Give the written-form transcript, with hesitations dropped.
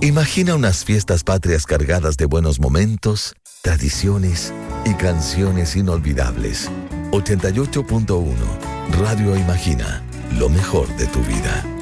Imagina unas fiestas patrias cargadas de buenos momentos, tradiciones y canciones inolvidables. 88.1 Radio Imagina, lo mejor de tu vida.